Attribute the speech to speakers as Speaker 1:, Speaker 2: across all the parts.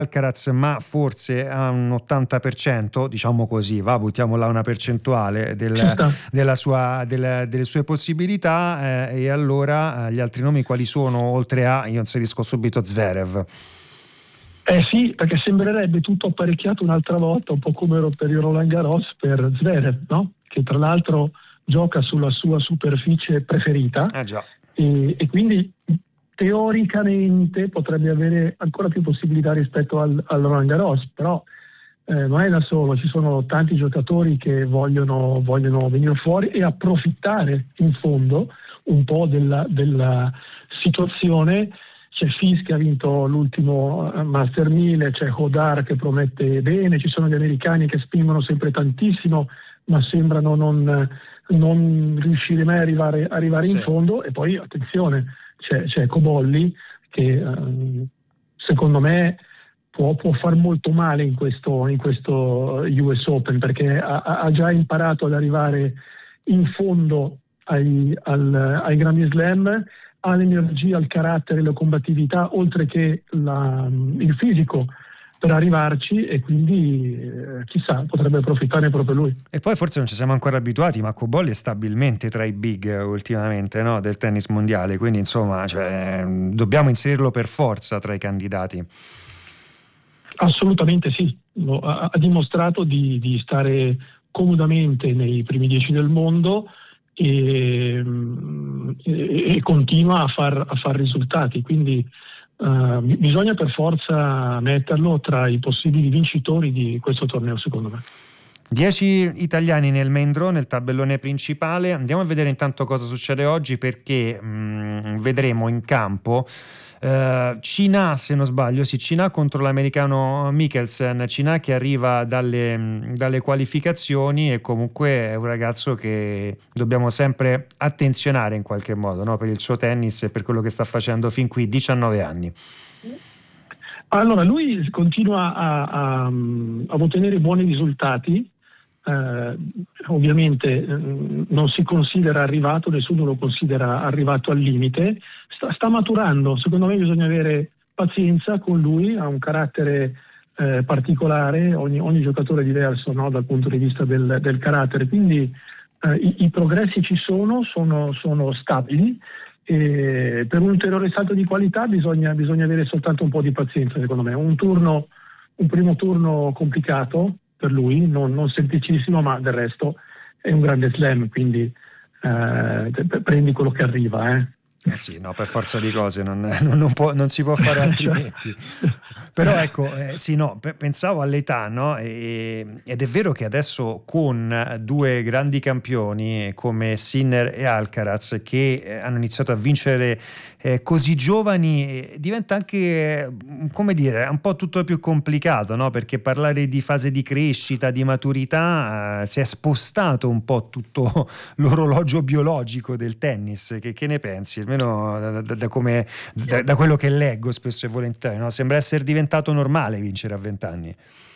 Speaker 1: Alcaraz, ma forse a un 80%, diciamo così, buttiamola una percentuale delle sue possibilità, e allora gli altri nomi quali sono, oltre a, io inserisco subito Zverev.
Speaker 2: Sì, perché sembrerebbe tutto apparecchiato un'altra volta, un po' come per il Roland Garros per Zverev, no? Che tra l'altro gioca sulla sua superficie preferita,
Speaker 1: Già.
Speaker 2: E quindi teoricamente potrebbe avere ancora più possibilità rispetto al Roland Garros, però non è da solo, ci sono tanti giocatori che vogliono venire fuori e approfittare in fondo un po' della situazione. C'è Fis che ha vinto l'ultimo Master 1000, c'è Hodar che promette bene, ci sono gli americani che spingono sempre tantissimo ma sembrano non riuscire mai a arrivare in fondo, e poi attenzione, c'è Cobolli che secondo me può far molto male in questo US Open, perché ha già imparato ad arrivare in fondo ai Grandi Slam, ha l'energia, il carattere, la combattività, oltre che il fisico per arrivarci, e quindi chissà, potrebbe approfittare proprio lui.
Speaker 1: E poi forse non ci siamo ancora abituati, ma Cobolli è stabilmente tra i big ultimamente, no? Del tennis mondiale, quindi insomma dobbiamo inserirlo per forza tra i candidati.
Speaker 2: Assolutamente sì, ha dimostrato di stare comodamente nei primi 10 del mondo e continua a far risultati, quindi bisogna per forza metterlo tra i possibili vincitori di questo torneo, secondo me.
Speaker 1: 10 italiani nel main draw, nel tabellone principale. Andiamo a vedere intanto cosa succede oggi, perché vedremo in campo Cina, se non sbaglio, Cina contro l'americano Mikkelsen. Cina che arriva dalle qualificazioni e comunque è un ragazzo che dobbiamo sempre attenzionare in qualche modo, no? Per il suo tennis e per quello che sta facendo fin qui, 19 anni.
Speaker 2: Allora, lui continua a ottenere buoni risultati. Ovviamente non si considera arrivato, nessuno lo considera arrivato al limite, sta maturando. Secondo me bisogna avere pazienza con lui, ha un carattere particolare, ogni giocatore è diverso, no? Dal punto di vista del carattere, quindi i progressi ci sono stabili, e per un ulteriore salto di qualità bisogna avere soltanto un po' di pazienza, secondo me. Un primo turno complicato per lui, non semplicissimo, ma del resto è un grande slam, quindi prendi quello che arriva.
Speaker 1: Sì, no, per forza di cose non si può fare altrimenti. Però ecco, sì, no, pensavo all'età, no? Ed è vero che adesso con due grandi campioni come Sinner e Alcaraz che hanno iniziato a vincere così giovani, diventa anche, come dire, un po' tutto più complicato, no? Perché parlare di fase di crescita, di maturità, si è spostato un po' tutto l'orologio biologico del tennis. Che ne pensi? Almeno da quello che leggo spesso e volentieri, no? Sembra essere diventato normale vincere a 20 anni.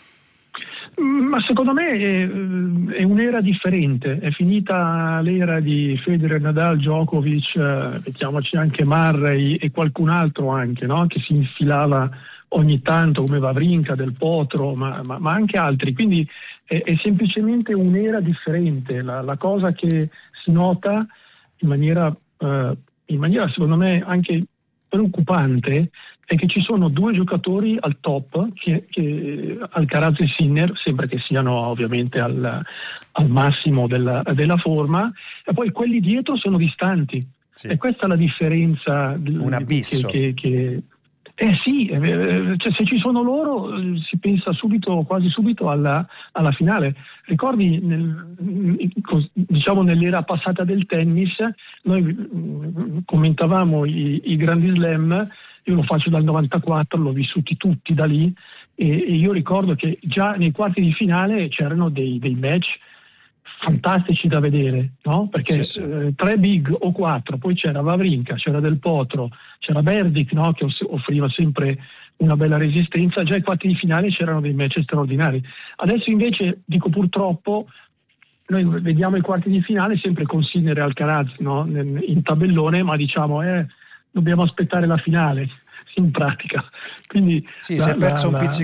Speaker 2: Ma secondo me è un'era differente, è finita l'era di Federer, Nadal, Djokovic, mettiamoci anche Murray e qualcun altro anche, no? Che si infilava ogni tanto, come Wawrinka, Del Potro, ma anche altri, quindi è semplicemente un'era differente. La cosa che si nota in maniera secondo me anche preoccupante è che ci sono due giocatori al top, che Alcaraz e Sinner, sempre che siano ovviamente al massimo della forma, e poi quelli dietro sono distanti. Sì. E questa è la differenza.
Speaker 1: Un abisso.
Speaker 2: Sì, cioè, se ci sono loro si pensa quasi subito alla finale. Ricordi, diciamo nell'era passata del tennis, noi commentavamo i grandi slam, io lo faccio dal 94, l'ho vissuti tutti da lì, e io ricordo che già nei quarti di finale c'erano dei match fantastici da vedere, no? Perché sì. 3 big o 4, poi c'era Wawrinka, c'era Del Potro, c'era Berdych, no? Che offriva sempre una bella resistenza. Già ai quarti di finale c'erano dei match straordinari. Adesso invece, dico purtroppo, noi vediamo i quarti di finale sempre con Sinner e Alcaraz, no? In tabellone, ma diciamo dobbiamo aspettare la finale. in pratica. Quindi
Speaker 1: sì, si è perso un pizzico